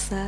kuasa,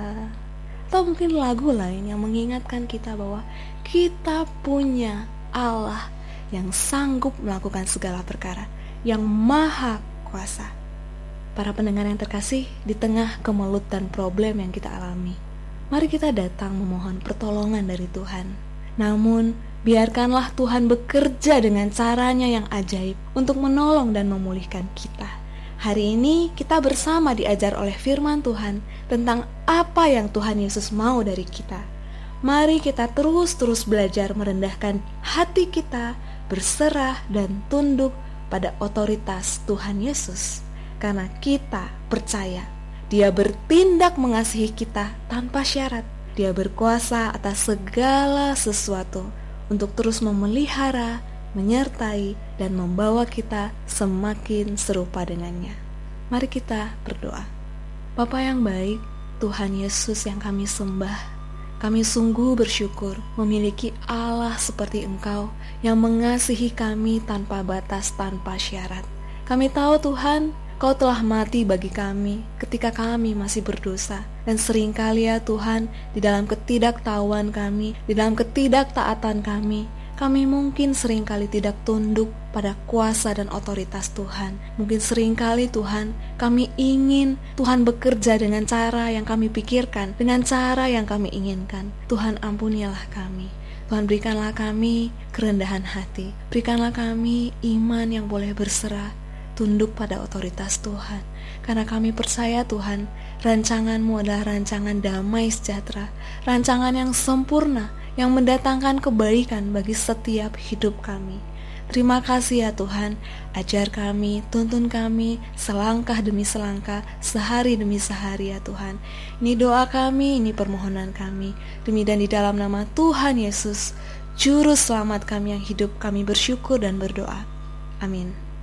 atau mungkin lagu lain yang mengingatkan kita bahwa kita punya Allah yang sanggup melakukan segala perkara, yang maha kuasa. Para pendengar yang terkasih, di tengah kemelut dan problem yang kita alami, mari kita datang memohon pertolongan dari Tuhan. Namun, biarkanlah Tuhan bekerja dengan caranya yang ajaib untuk menolong dan memulihkan kita. Hari ini kita bersama diajar oleh firman Tuhan tentang apa yang Tuhan Yesus mau dari kita. Mari kita terus belajar merendahkan hati kita, berserah dan tunduk pada otoritas Tuhan Yesus. Karena kita percaya Dia bertindak mengasihi kita tanpa syarat. Dia berkuasa atas segala sesuatu untuk terus memelihara, menyertai, dan membawa kita semakin serupa dengannya. Mari kita berdoa. Bapa yang baik, Tuhan Yesus yang kami sembah, kami sungguh bersyukur memiliki Allah seperti Engkau yang mengasihi kami tanpa batas, tanpa syarat. Kami tahu Tuhan, Kau telah mati bagi kami ketika kami masih berdosa. Dan seringkali ya Tuhan, di dalam ketidaktahuan kami, di dalam ketidaktaatan kami mungkin seringkali tidak tunduk pada kuasa dan otoritas Tuhan. Mungkin seringkali Tuhan, kami ingin Tuhan bekerja dengan cara yang kami pikirkan, dengan cara yang kami inginkan. Tuhan ampunilah kami. Tuhan berikanlah kami kerendahan hati. Berikanlah kami iman yang boleh berserah, tunduk pada otoritas Tuhan. Karena kami percaya Tuhan, rancangan-Mu adalah rancangan damai sejahtera, rancangan yang sempurna, yang mendatangkan kebaikan bagi setiap hidup kami. Terima kasih ya Tuhan, ajar kami, tuntun kami, selangkah demi selangkah, sehari demi sehari ya Tuhan. Ini doa kami, ini permohonan kami, demi dan di dalam nama Tuhan Yesus, Juru Selamat kami yang hidup, kami bersyukur dan berdoa. Amin.